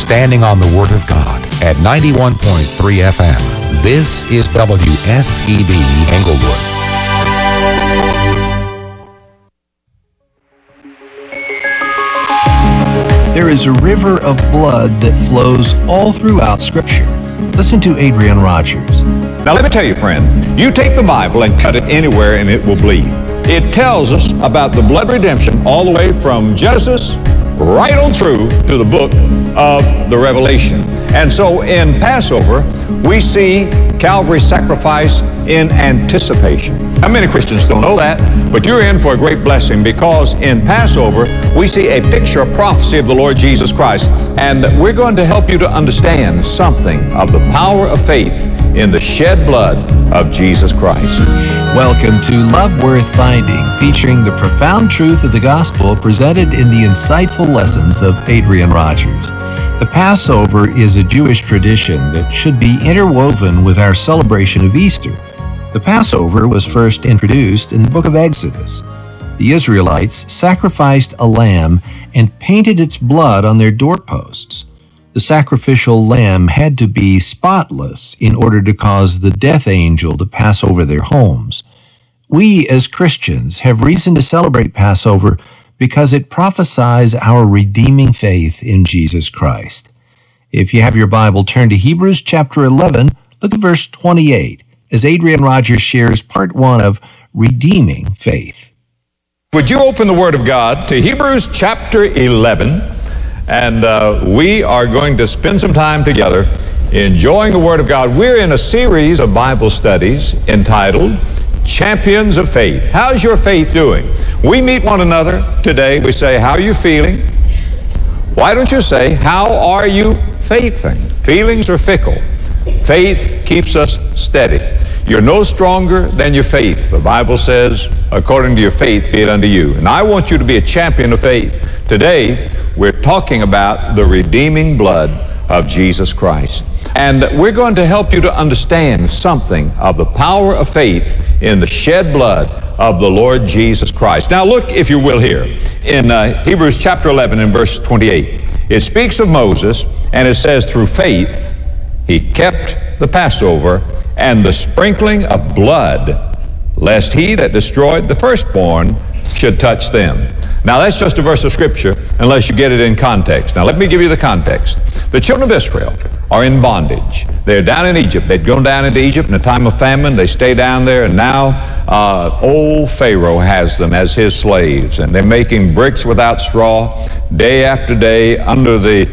standing on the Word of God at 91.3 FM. This is WSEB Englewood. There is a river of blood that flows all throughout Scripture. Listen to Adrian Rogers. Now let me tell you, friend, you take the Bible and cut it anywhere and it will bleed. It tells us about the blood redemption all the way from Genesis right on through to the book of the Revelation. And so in Passover, we see Calvary's sacrifice in anticipation. Now many Christians don't know that, but you're in for a great blessing, because in Passover, we see a picture, a prophecy of the Lord Jesus Christ. And we're going to help you to understand something of the power of faith in the shed blood of Jesus Christ. Welcome to Love Worth Finding, featuring the profound truth of the gospel presented in the insightful lessons of Adrian Rogers. The Passover is a Jewish tradition that should be interwoven with our celebration of Easter. The Passover was first introduced in the book of Exodus. The Israelites sacrificed a lamb and painted its blood on their doorposts. The sacrificial lamb had to be spotless in order to cause the death angel to pass over their homes. We as Christians have reason to celebrate Passover because it prophesies our redeeming faith in Jesus Christ. If you have your Bible, turn to Hebrews chapter 11, look at verse 28, as Adrian Rogers shares part 1 of Redeeming Faith. Would you open the Word of God to Hebrews chapter 11? And we are going to spend some time together enjoying the Word of God. We're in a series of Bible studies entitled Champions of Faith. How's your faith doing? We meet one another today. We say, how are you feeling? Why don't you say, how are you faithing? Feelings are fickle. Faith keeps us steady. You're no stronger than your faith. The Bible says, according to your faith, be it unto you. And I want you to be a champion of faith. Today, we're talking about the redeeming blood of Jesus Christ. And we're going to help you to understand something of the power of faith in the shed blood of the Lord Jesus Christ. Now look, if you will, here in Hebrews chapter 11 and verse 28. It speaks of Moses, and it says, through faith he kept the Passover and the sprinkling of blood, lest he that destroyed the firstborn should touch them. Now that's just a verse of Scripture unless you get it in context. Now let me give you the context. The children of Israel are in bondage. They're down in Egypt. They'd gone down into Egypt in a time of famine. They stay down there, and now old Pharaoh has them as his slaves, and they're making bricks without straw day after day under the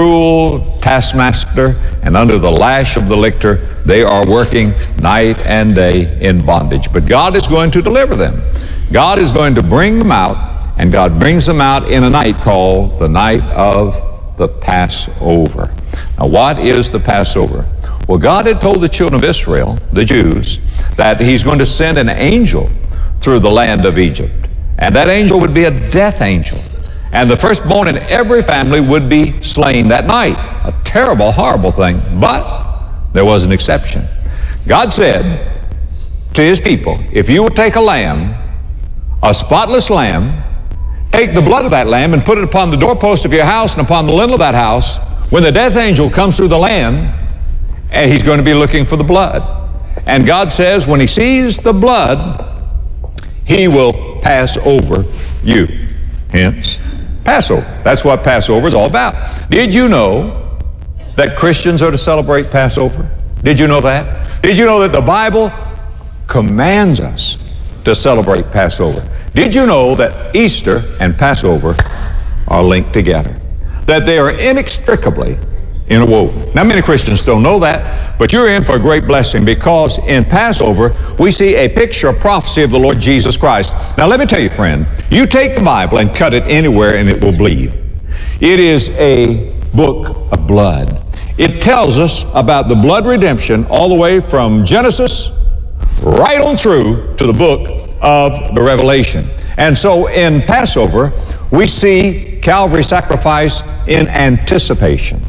cruel taskmaster and under the lash of the lictor. They are working night and day in bondage. But God is going to deliver them. God is going to bring them out, and God brings them out in a night called the night of the Passover. Now, what is the Passover? Well, God had told the children of Israel, the Jews, that he's going to send an angel through the land of Egypt. And that angel would be a death angel. And the firstborn in every family would be slain that night. A terrible, horrible thing. But there was an exception. God said to his people, if you would take a lamb, a spotless lamb, take the blood of that lamb and put it upon the doorpost of your house and upon the lintel of that house, when the death angel comes through the land, and he's going to be looking for the blood. And God says when he sees the blood, he will pass over you. Hence, Passover. That's what Passover is all about. Did you know that Christians are to celebrate Passover? Did you know that? Did you know that the Bible commands us to celebrate Passover? Did you know that Easter and Passover are linked together? That they are inextricably interwoven. Now, many Christians don't know that, but you're in for a great blessing, because in Passover, we see a picture, a prophecy of the Lord Jesus Christ. Now, let me tell you, friend, you take the Bible and cut it anywhere and it will bleed. It is a book of blood. It tells us about the blood redemption all the way from Genesis right on through to the book of the Revelation. And so in Passover, we see Calvary's sacrifice in anticipation.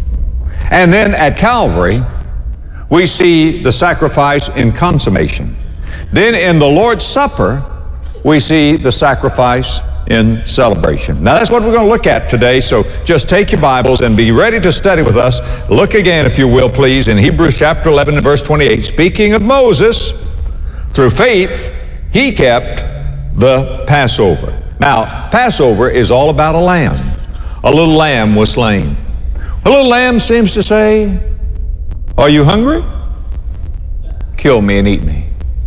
And then at Calvary, we see the sacrifice in consummation. Then in the Lord's Supper, we see the sacrifice in celebration. Now that's what we're going to look at today, so just take your Bibles and be ready to study with us. Look again, if you will, please, in Hebrews chapter 11 and verse 28. Speaking of Moses, through faith, he kept the Passover. Now, Passover is all about a lamb. A little lamb was slain. A little lamb seems to say, are you hungry? Kill me and eat me.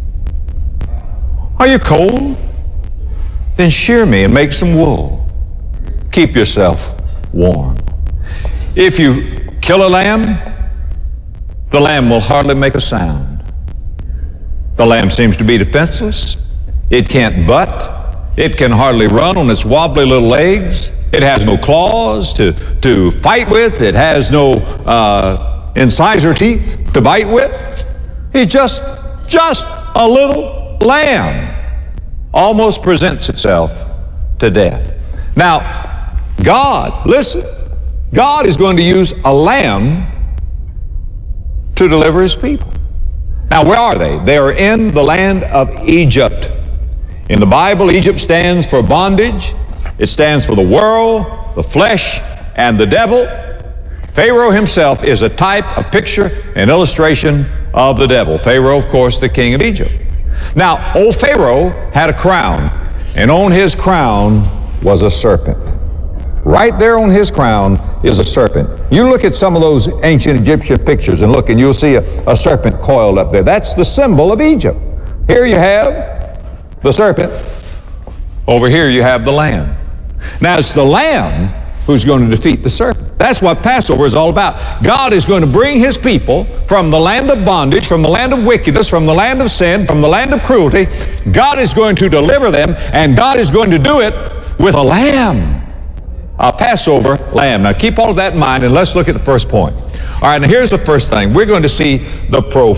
Are you cold? Then shear me and make some wool. Keep yourself warm. If you kill a lamb, the lamb will hardly make a sound. The lamb seems to be defenseless. It can't butt. It can hardly run on its wobbly little legs. It has no claws to fight with. It has no incisor teeth to bite with. It's just a little lamb. Almost presents itself to death. Now, God, listen, God is going to use a lamb to deliver his people. Now, where are they? They are in the land of Egypt. In the Bible, Egypt stands for bondage. It stands for the world, the flesh, and the devil. Pharaoh himself is a type, a picture, an illustration of the devil. Pharaoh, of course, the king of Egypt. Now, old Pharaoh had a crown, and on his crown was a serpent. Right there on his crown is a serpent. You look at some of those ancient Egyptian pictures and look, and you'll see a serpent coiled up there. That's the symbol of Egypt. Here you have the serpent. Over here you have the lamb. Now, it's the lamb who's going to defeat the serpent. That's what Passover is all about. God is going to bring his people from the land of bondage, from the land of wickedness, from the land of sin, from the land of cruelty. God is going to deliver them, and God is going to do it with a lamb, a Passover lamb. Now keep all of that in mind, and let's look at the first point. All right, now here's the first thing. We're going to see the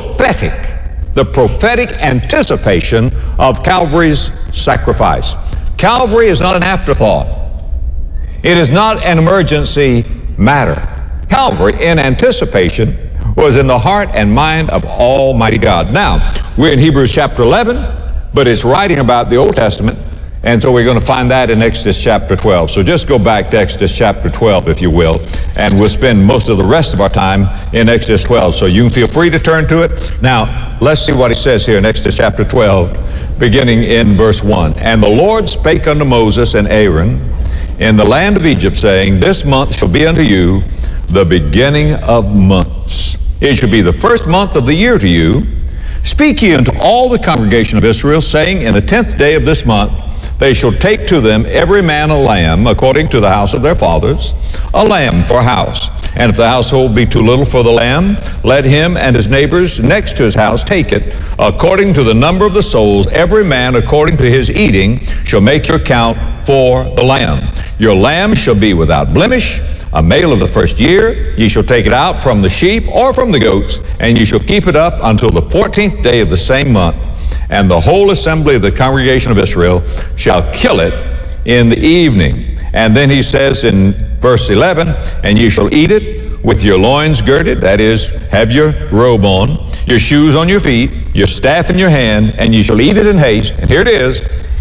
prophetic anticipation of Calvary's sacrifice. Calvary is not an afterthought. It is not an emergency matter. Calvary, in anticipation, was in the heart and mind of Almighty God. Now, we're in Hebrews chapter 11, but it's writing about the Old Testament, and so we're going to find that in Exodus chapter 12. So just go back to Exodus chapter 12, if you will, and we'll spend most of the rest of our time in Exodus 12. So you can feel free to turn to it. Now, let's see what he says here in Exodus chapter 12, beginning in verse 1. And the Lord spake unto Moses and Aaron in the land of Egypt, saying, This month shall be unto you the beginning of months. It shall be the first month of the year to you. Speak ye unto all the congregation of Israel, saying, In the 10th day of this month they shall take to them every man a lamb, according to the house of their fathers, a lamb for a house. And if the household be too little for the lamb, let him and his neighbors next to his house take it, according to the number of the souls. Every man according to his eating shall make your count for the lamb. Your lamb shall be without blemish, a male of the first year. Ye shall take it out from the sheep or from the goats, and ye shall keep it up until the 14th day of the same month. And the whole assembly of the congregation of Israel shall kill it in the evening. And then he says in verse 11, And ye shall eat it with your loins girded, that is, have your robe on, your shoes on your feet, your staff in your hand, and ye shall eat it in haste. And here it is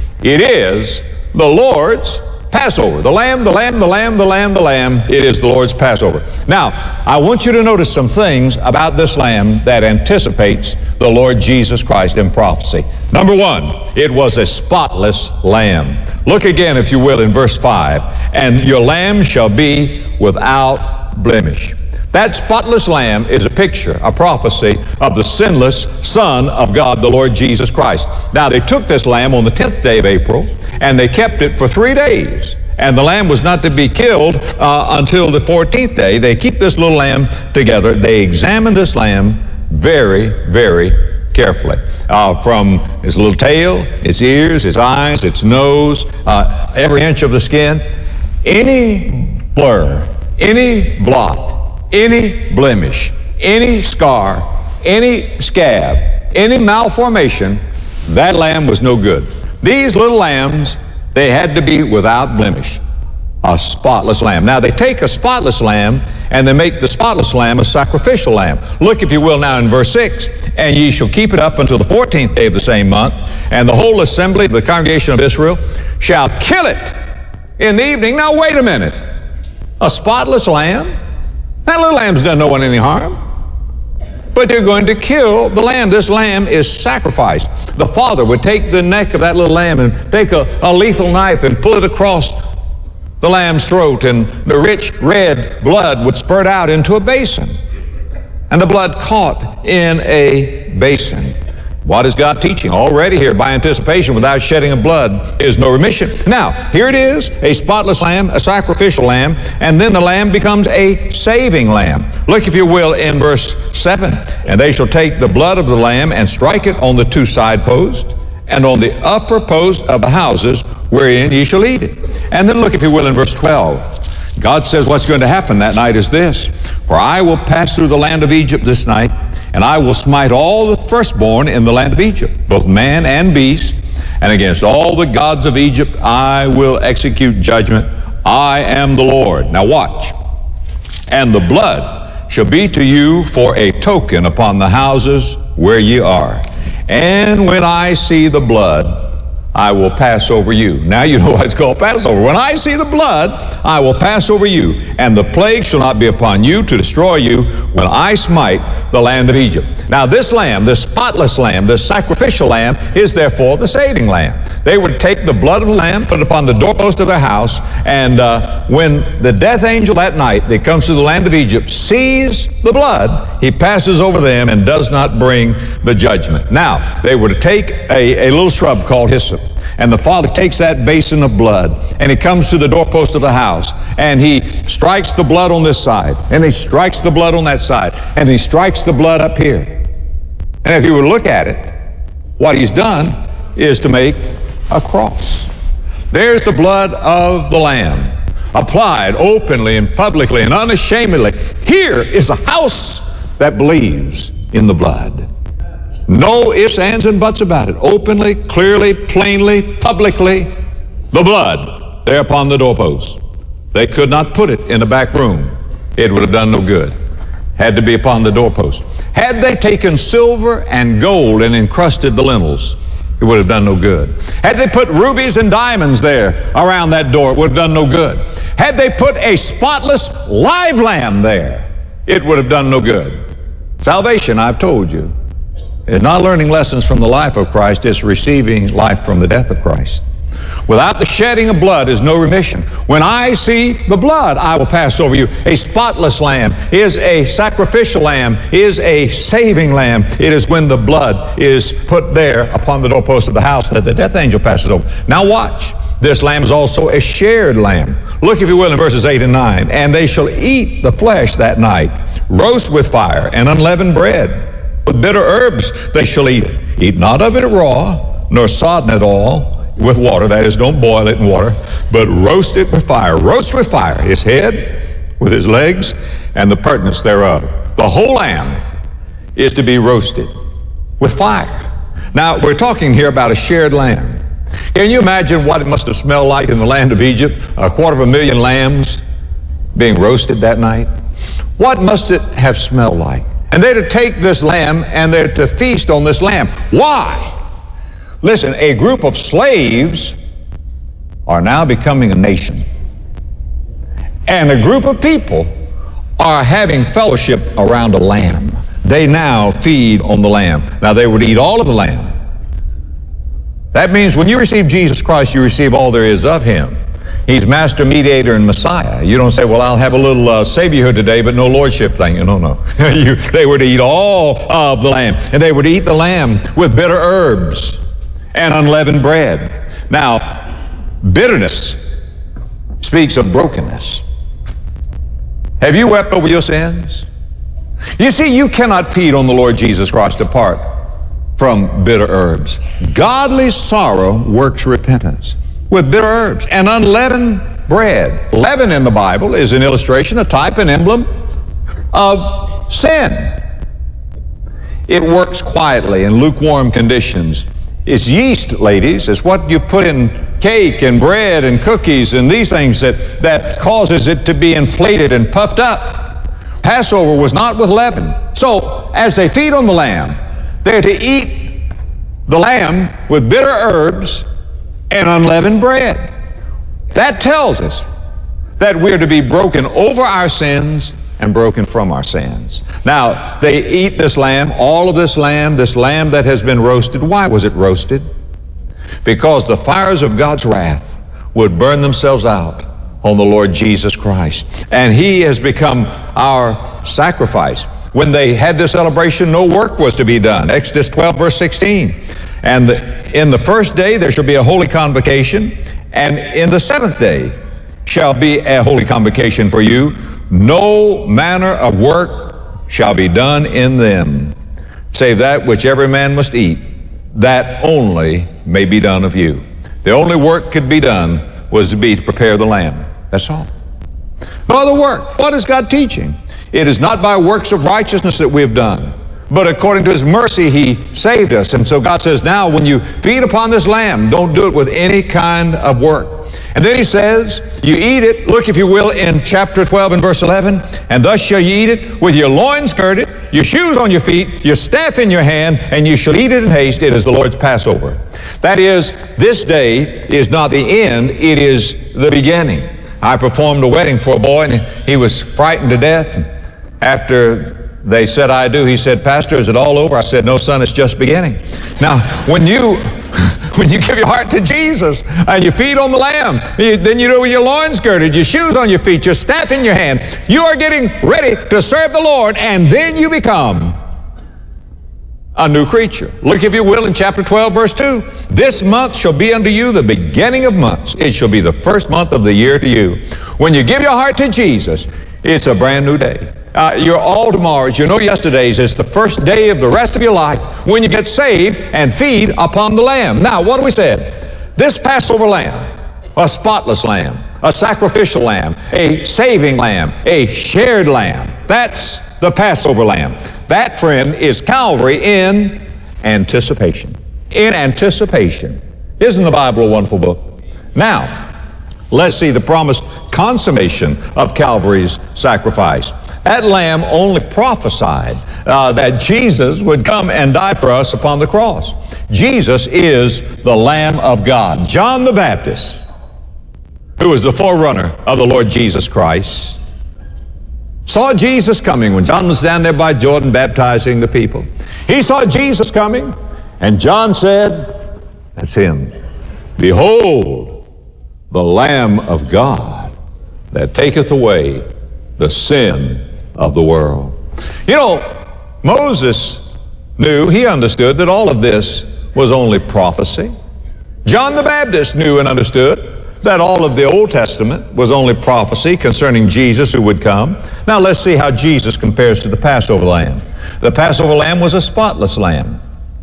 the Lord's Passover. The lamb, the lamb, the lamb, the lamb, the lamb. It is the Lord's Passover. Now, I want you to notice some things about this lamb that anticipates the Lord Jesus Christ in prophecy. Number one, it was a spotless lamb. Look again, if you will, in verse 5. And your lamb shall be without blemish. That spotless lamb is a picture, a prophecy of the sinless Son of God, the Lord Jesus Christ. Now, they took this lamb on the 10th day of April, and they kept it for 3 days. And the lamb was not to be killed until the 14th day. They keep this little lamb together. They examine this lamb very, very carefully. From its little tail, its ears, its eyes, its nose, every inch of the skin. Any blur, any blot, any blemish, any scar, any scab, any malformation, that lamb was no good. These little lambs, they had to be without blemish, a spotless lamb. Now, they take a spotless lamb and they make the spotless lamb a sacrificial lamb. Look, if you will, now in verse 6, and ye shall keep it up until the 14th day of the same month, and the whole assembly of the congregation of Israel shall kill it in the evening. Now wait a minute. A spotless lamb? That little lamb's done no one any harm. But they're going to kill the lamb. This lamb is sacrificed. The father would take the neck of that little lamb and take a lethal knife and pull it across the lamb's throat, and the rich red blood would spurt out into a basin. And the blood caught in a basin. What is God teaching? Already here, by anticipation, without shedding of blood is no remission. Now, here it is, a spotless lamb, a sacrificial lamb, and then the lamb becomes a saving lamb. Look, if you will, in verse 7. And they shall take the blood of the lamb and strike it on the two side posts and on the upper post of the houses wherein ye shall eat it. And then look, if you will, in verse 12. God says what's going to happen that night is this. For I will pass through the land of Egypt this night, and I will smite all the firstborn in the land of Egypt, both man and beast, and against all the gods of Egypt I will execute judgment. I am the Lord. Now watch. And the blood shall be to you for a token upon the houses where ye are. And when I see the blood, I will pass over you. Now you know why it's called Passover. When I see the blood, I will pass over you, and the plague shall not be upon you to destroy you when I smite the land of Egypt. Now this lamb, this spotless lamb, this sacrificial lamb, is therefore the saving lamb. They would take the blood of the lamb, put it upon the doorpost of their house, and when the death angel that night that comes to the land of Egypt sees the blood, he passes over them and does not bring the judgment. Now, they were to take a little shrub called hyssop, and the father takes that basin of blood, and he comes to the doorpost of the house, and he strikes the blood on this side, and he strikes the blood on that side, and he strikes the blood up here. And if you would look at it, what he's done is to make a cross. There's the blood of the Lamb, applied openly and publicly and unashamedly. Here is a house that believes in the blood. No ifs, ands, and buts about it. Openly, clearly, plainly, publicly, the blood there upon the doorpost. They could not put it in the back room. It would have done no good. Had to be upon the doorpost. Had they taken silver and gold and encrusted the lintels, it would have done no good. Had they put rubies and diamonds there around that door, it would have done no good. Had they put a spotless live lamb there, it would have done no good. Salvation, I've told you, is not learning lessons from the life of Christ, it's receiving life from the death of Christ. Without the shedding of blood is no remission. When I see the blood, I will pass over you. A spotless lamb is a sacrificial lamb, is a saving lamb. It is when the blood is put there upon the doorpost of the house that the death angel passes over. Now watch. This lamb is also a shared lamb. Look, if you will, in verses 8 and 9. And they shall eat the flesh that night, roast with fire and unleavened bread. With bitter herbs they shall eat it. Eat not of it raw, nor sodden it all with water. That is, don't boil it in water, but roast it with fire. Roast with fire his head, with his legs, and the purtenance thereof. The whole lamb is to be roasted with fire. Now, we're talking here about a shared lamb. Can you imagine what it must have smelled like in the land of Egypt? 250,000 lambs being roasted that night. What must it have smelled like? And they're to take this lamb and they're to feast on this lamb. Why? Listen, a group of slaves are now becoming a nation. And a group of people are having fellowship around a lamb. They now feed on the lamb. Now they would eat all of the lamb. That means when you receive Jesus Christ, you receive all there is of him. He's master, mediator, and Messiah. You don't say, well, I'll have a little saviorhood today, but no lordship thing. No. They were to eat all of the lamb. And they were to eat the lamb with bitter herbs and unleavened bread. Now, bitterness speaks of brokenness. Have you wept over your sins? You see, you cannot feed on the Lord Jesus Christ apart from bitter herbs. Godly sorrow works repentance with bitter herbs and unleavened bread. Leaven in the Bible is an illustration, a type, an emblem of sin. It works quietly in lukewarm conditions. It's yeast, ladies. It's what you put in cake and bread and cookies and these things that causes it to be inflated and puffed up. Passover was not with leaven. So, as they feed on the lamb, they're to eat the lamb with bitter herbs and unleavened bread. That tells us that we're to be broken over our sins and broken from our sins. Now, they eat this lamb, all of this lamb that has been roasted. Why was it roasted? Because the fires of God's wrath would burn themselves out on the Lord Jesus Christ. And He has become our sacrifice. When they had this celebration, no work was to be done. Exodus 12, verse 16. And in the first day there shall be a holy convocation, and in the seventh day shall be a holy convocation for you. No manner of work shall be done in them, save that which every man must eat, that only may be done of you. The only work could be done was to be to prepare the lamb. That's all. No other work. What is God teaching? It is not by works of righteousness that we have done, but according to His mercy He saved us. And so God says, now when you feed upon this lamb, don't do it with any kind of work. And then He says, you eat it, look if you will, in chapter 12 and verse 11, and thus shall you eat it with your loins girded, your shoes on your feet, your staff in your hand, and you shall eat it in haste. It is the Lord's Passover. That is, this day is not the end, it is the beginning. I performed a wedding for a boy, and he was frightened to death. After they said, I do, he said, Pastor, is it all over? I said, no, son, it's just beginning. Now, when you give your heart to Jesus and you feed on the lamb, then you do with your loins girded, your shoes on your feet, your staff in your hand, you are getting ready to serve the Lord, and then you become a new creature. Look, if you will, in chapter 12, verse 2. This month shall be unto you the beginning of months. It shall be the first month of the year to you. When you give your heart to Jesus, it's a brand new day. You're all tomorrow's. You know yesterday's. It's the first day of the rest of your life when you get saved and feed upon the lamb. Now, what do we said? This Passover lamb, a spotless lamb, a sacrificial lamb, a saving lamb, a shared lamb. That's the Passover lamb. That, friend, is Calvary in anticipation. In anticipation. Isn't the Bible a wonderful book? Now, let's see the promised consummation of Calvary's sacrifice. That lamb only prophesied that Jesus would come and die for us upon the cross. Jesus is the Lamb of God. John the Baptist, who was the forerunner of the Lord Jesus Christ, saw Jesus coming when John was down there by Jordan baptizing the people. He saw Jesus coming, and John said, that's Him. Behold, the Lamb of God that taketh away the sin of the world. You know, Moses knew, he understood that all of this was only prophecy. John the Baptist knew and understood that all of the Old Testament was only prophecy concerning Jesus who would come. Now let's see how Jesus compares to the Passover lamb. The Passover lamb was a spotless lamb.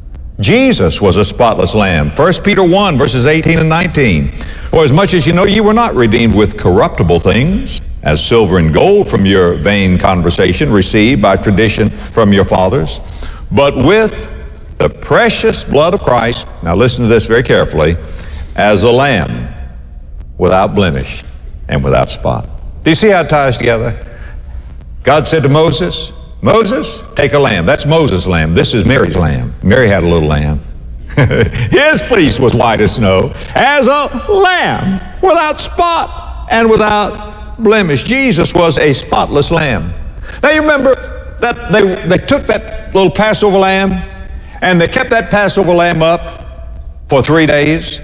Jesus was a spotless lamb. 1 Peter 1, verses 18 and 19. For as much as you know, you were not redeemed with corruptible things, as silver and gold from your vain conversation received by tradition from your fathers, but with the precious blood of Christ, now listen to this very carefully, as a lamb without blemish and without spot. Do you see how it ties together? God said to Moses, Moses, take a lamb. That's Moses' lamb. This is Mary's lamb. Mary had a little lamb. His fleece was white as snow, as a lamb without spot and without blemish. Jesus was a spotless lamb. Now you remember that they took that little Passover lamb and they kept that Passover lamb up for 3 days.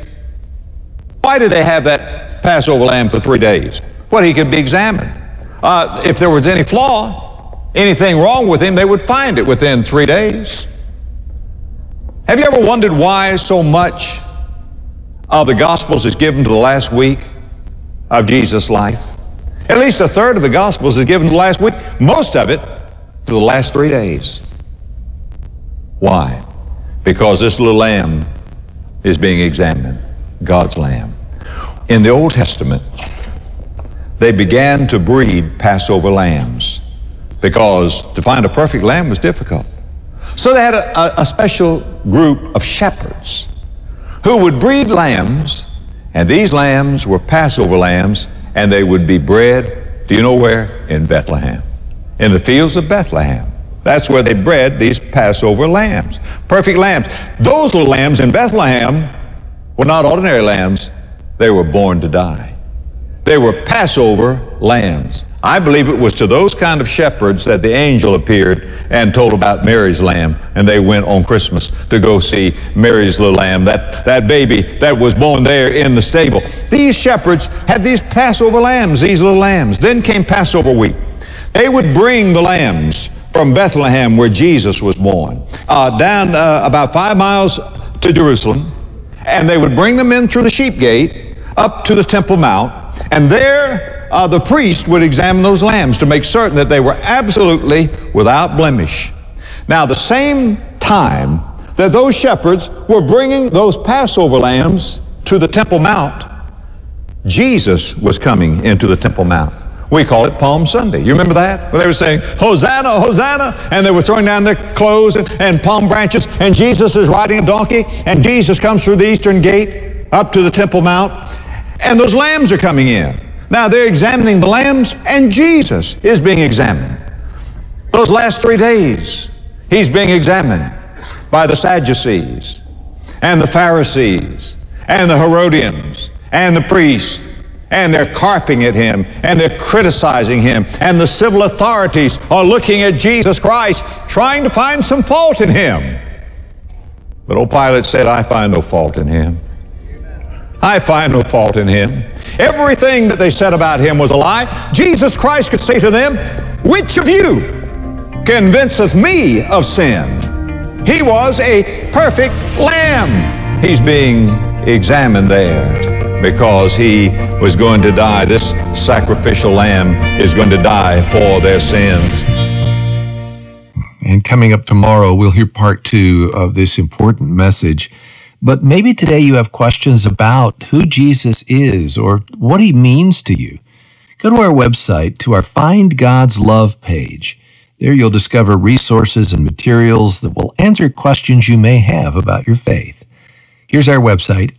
Why did they have that Passover lamb for 3 days? Well, he could be examined. If there was any flaw, anything wrong with him, they would find it within 3 days. Have you ever wondered why so much of the Gospels is given to the last week of Jesus' life? At least a third of the Gospels is given to the last week, most of it to the last 3 days. Why? Because this little lamb is being examined, God's lamb. In the Old Testament, they began to breed Passover lambs because to find a perfect lamb was difficult. So they had a special group of shepherds who would breed lambs, and these lambs were Passover lambs, and they would be bred, do you know where? In Bethlehem. in the fields of Bethlehem. That's where they bred these Passover lambs, perfect lambs. Those little lambs in Bethlehem were not ordinary lambs. They were born to die. They were Passover lambs. I believe it was to those kind of shepherds that the angel appeared and told about Mary's lamb, and they went on Christmas to go see Mary's little lamb, that baby that was born there in the stable. These shepherds had these Passover lambs, these little lambs. Then came Passover week. They would bring the lambs from Bethlehem, where Jesus was born, down about 5 miles to Jerusalem, and they would bring them in through the sheep gate up to the Temple Mount, and there the priest would examine those lambs to make certain that they were absolutely without blemish. Now, the same time that those shepherds were bringing those Passover lambs to the Temple Mount, Jesus was coming into the Temple Mount. We call it Palm Sunday. You remember that? Where they were saying, Hosanna, Hosanna, and they were throwing down their clothes and palm branches, and Jesus is riding a donkey, and Jesus comes through the eastern gate up to the Temple Mount, and those lambs are coming in. Now they're examining the lambs, and Jesus is being examined. Those last 3 days, he's being examined by the Sadducees and the Pharisees and the Herodians and the priests, and they're carping at him and they're criticizing him, and the civil authorities are looking at Jesus Christ, trying to find some fault in him. But old Pilate said, I find no fault in him. I find no fault in him. Everything that they said about him was a lie. Jesus Christ could say to them, which of you convinceth me of sin? He was a perfect lamb. He's being examined there because he was going to die. This sacrificial lamb is going to die for their sins. And coming up tomorrow, we'll hear part 2 of this important message. But maybe today you have questions about who Jesus is or what he means to you. Go to our website, to our Find God's Love page. There you'll discover resources and materials that will answer questions you may have about your faith. Here's our website,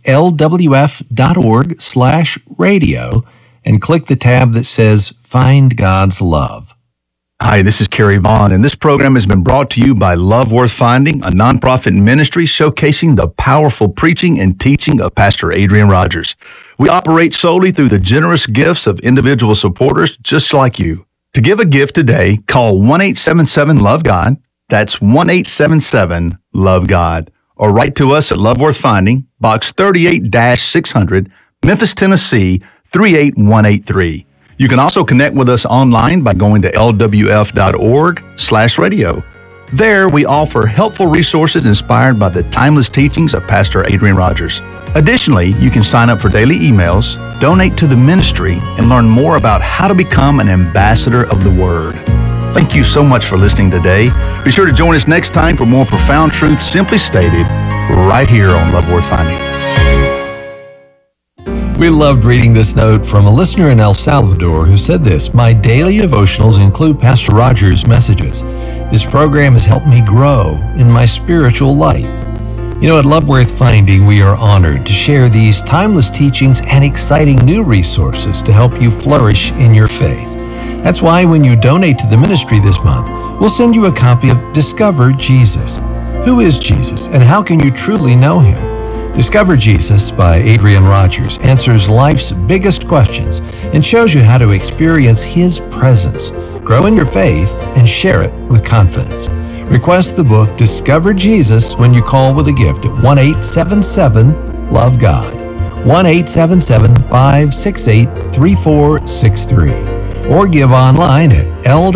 lwf.org/radio, and click the tab that says Find God's Love. Hi, this is Kerry Vaughn, and this program has been brought to you by Love Worth Finding, a nonprofit ministry showcasing the powerful preaching and teaching of Pastor Adrian Rogers. We operate solely through the generous gifts of individual supporters just like you. To give a gift today, call 1-877-LOVE-GOD. That's 1-877-LOVE-GOD. Or write to us at Love Worth Finding, Box 38-600, Memphis, Tennessee, 38183. You can also connect with us online by going to lwf.org/radio. There, we offer helpful resources inspired by the timeless teachings of Pastor Adrian Rogers. Additionally, you can sign up for daily emails, donate to the ministry, and learn more about how to become an ambassador of the Word. Thank you so much for listening today. Be sure to join us next time for more profound truth simply stated right here on Love Worth Finding. We loved reading this note from a listener in El Salvador who said this: my daily devotionals include Pastor Rogers' messages. This program has helped me grow in my spiritual life. You know, at Love Worth Finding, we are honored to share these timeless teachings and exciting new resources to help you flourish in your faith. That's why when you donate to the ministry this month, we'll send you a copy of Discover Jesus. Who is Jesus, and how can you truly know him? Discover Jesus by Adrian Rogers answers life's biggest questions and shows you how to experience his presence, grow in your faith, and share it with confidence. Request the book Discover Jesus when you call with a gift at 1-877-LOVE-GOD, 1-877-568-3463, or give online at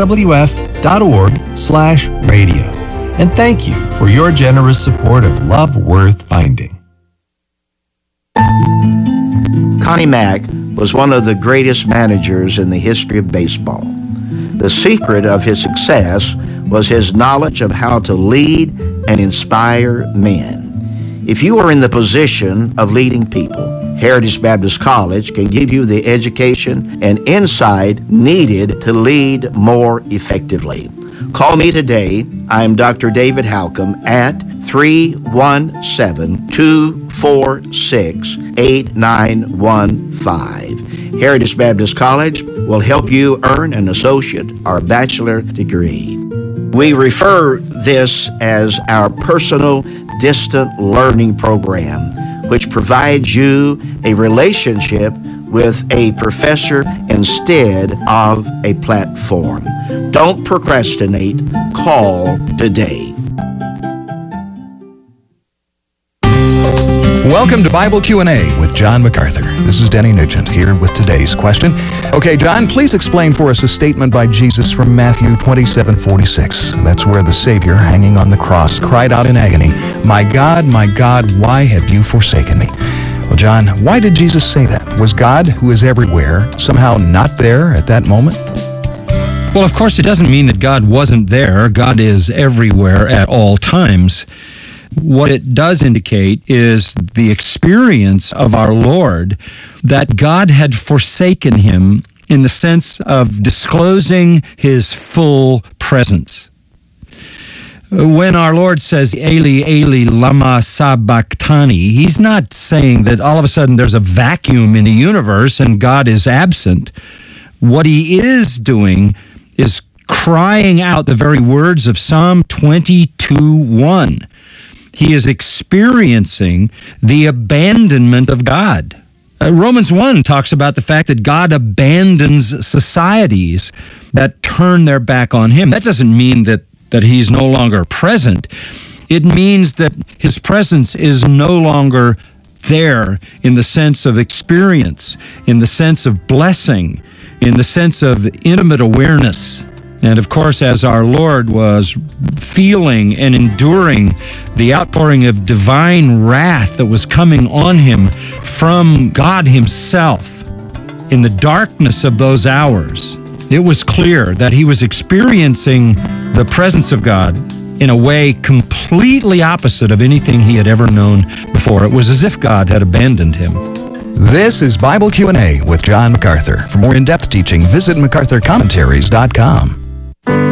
lwf.org/radio. And thank you for your generous support of Love Worth Finding. Connie Mack was one of the greatest managers in the history of baseball. The secret of his success was his knowledge of how to lead and inspire men. If you are in the position of leading people, Heritage Baptist College can give you the education and insight needed to lead more effectively. Call me today. I'm Dr. David Halcomb at 317-246-8915. Heritage Baptist College will help you earn an associate or bachelor degree. We refer this as our personal distant learning program, which provides you a relationship with a professor instead of a platform. Don't procrastinate. Call today. Welcome to Bible Q&A with John MacArthur. This is Denny Nugent here with today's question. Okay, John, please explain for us a statement by Jesus from Matthew 27:46. That's where the Savior, hanging on the cross, cried out in agony, my God, why have you forsaken me?" Well, John, why did Jesus say that? Was God, who is everywhere, somehow not there at that moment? Well, of course, it doesn't mean that God wasn't there. God is everywhere at all times. What it does indicate is the experience of our Lord that God had forsaken him in the sense of disclosing his full presence. When our Lord says, Eli, Eli, lama sabachthani, he's not saying that all of a sudden there's a vacuum in the universe and God is absent. What he is doing is crying out the very words of Psalm 22:1. He is experiencing the abandonment of God. Romans 1 talks about the fact that God abandons societies that turn their back on him. That doesn't mean that he's no longer present. It means that his presence is no longer there in the sense of experience, in the sense of blessing, in the sense of intimate awareness. And of course, as our Lord was feeling and enduring the outpouring of divine wrath that was coming on him from God himself, in the darkness of those hours, it was clear that he was experiencing the presence of God in a way completely opposite of anything he had ever known before. It was as if God had abandoned him. This is Bible Q&A with John MacArthur. For more in-depth teaching, visit MacArthurCommentaries.com.